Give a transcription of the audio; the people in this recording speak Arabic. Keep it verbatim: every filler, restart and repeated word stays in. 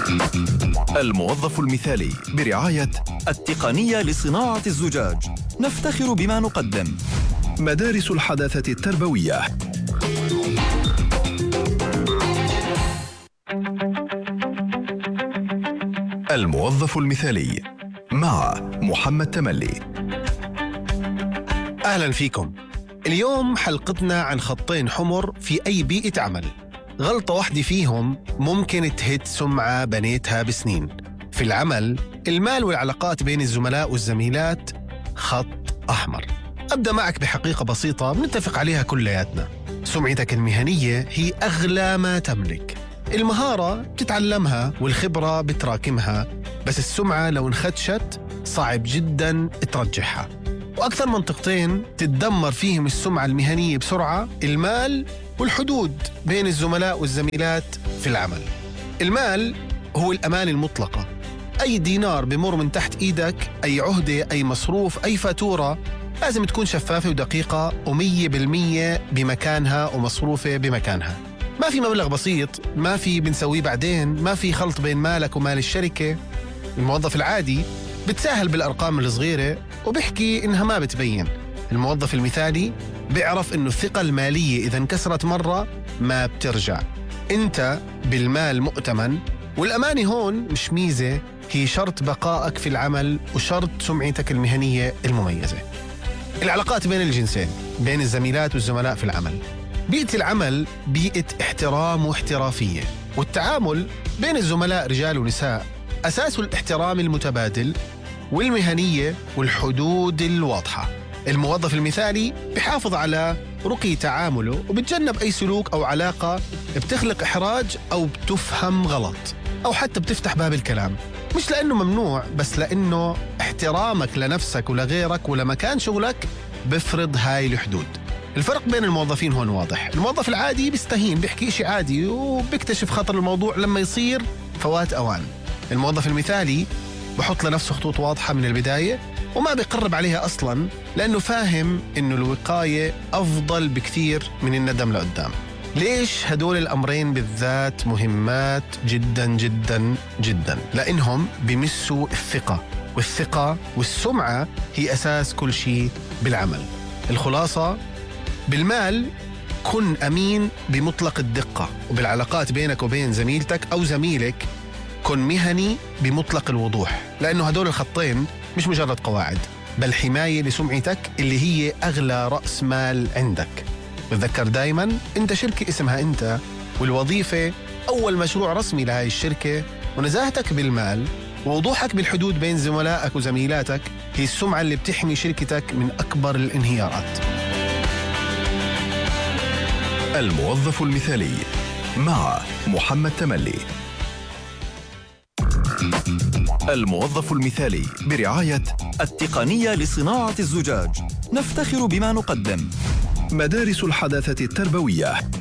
الموظف المثالي برعاية التقنية لصناعة الزجاج. نفتخر بما نقدم. مدارس الحداثة التربوية. الموظف المثالي مع محمد تملي. أهلا فيكم. اليوم حلقتنا عن خطين حمر في أي بيئة عمل. غلطة واحدة فيهم ممكن تهد سمعة بنيتها بسنين. في العمل، المال والعلاقات بين الزملاء والزميلات خط أحمر. أبدأ معك بحقيقة بسيطة بنتفق عليها كلياتنا. سمعتك المهنية هي أغلى ما تملك. المهارة بتتعلمها والخبرة بتراكمها، بس السمعة لو انخدشت صعب جداً ترجعها. وأكثر منطقتين تتدمر فيهم السمعة المهنية بسرعة: المال والحدود بين الزملاء والزميلات في العمل. المال هو الأمان المطلقة. أي دينار بمر من تحت إيدك، أي عهدة، أي مصروف، أي فاتورة لازم تكون شفافة ودقيقة ومية بالمية بمكانها ومصروفة بمكانها. ما في مبلغ بسيط، ما في بنسويه بعدين، ما في خلط بين مالك ومال الشركة. الموظف العادي بتساهل بالأرقام الصغيرة وبيحكي إنها ما بتبين. الموظف المثالي بيعرف إنه الثقة المالية إذا انكسرت مرة ما بترجع. أنت بالمال مؤتمن، والأمانة هون مش ميزة، هي شرط بقائك في العمل وشرط سمعتك المهنية المميزة. العلاقات بين الجنسين، بين الزميلات والزملاء في العمل. بيئة العمل بيئة احترام واحترافية، والتعامل بين الزملاء رجال ونساء أساسه الاحترام المتبادل والمهنية والحدود الواضحة. الموظف المثالي بيحافظ على رقي تعامله وبتجنب أي سلوك أو علاقة بتخلق إحراج أو بتفهم غلط أو حتى بتفتح باب الكلام، مش لأنه ممنوع، بس لأنه احترامك لنفسك ولغيرك ولمكان شغلك بفرض هاي الحدود. الفرق بين الموظفين هون واضح. الموظف العادي بيستهين، بيحكي إشي عادي وبيكتشف خطر الموضوع لما يصير فوات أوان. الموظف المثالي بحط لنفسه خطوط واضحة من البداية وما بيقرب عليها أصلاً، لأنه فاهم إنه الوقاية أفضل بكثير من الندم لقدام. ليش هدول الأمرين بالذات مهمات جداً جداً جداً؟ لأنهم بيمسوا الثقة، والثقة والسمعة هي أساس كل شيء بالعمل. الخلاصة: بالمال كن أمين بمطلق الدقة، وبالعلاقات بينك وبين زميلتك أو زميلك كن مهني بمطلق الوضوح، لأنه هدول الخطين مش مجرد قواعد، بل حماية لسمعتك اللي هي أغلى رأس مال عندك. بتذكر دايماً أنت شركة اسمها أنت، والوظيفة أول مشروع رسمي لهاي الشركة، ونزاهتك بالمال ووضوحك بالحدود بين زملائك وزميلاتك هي السمعة اللي بتحمي شركتك من أكبر الانهيارات. الموظف المثالي مع محمد تملي. الموظف المثالي برعاية التقنية لصناعة الزجاج. نفتخر بما نقدم. مدارس الحداثة التربوية.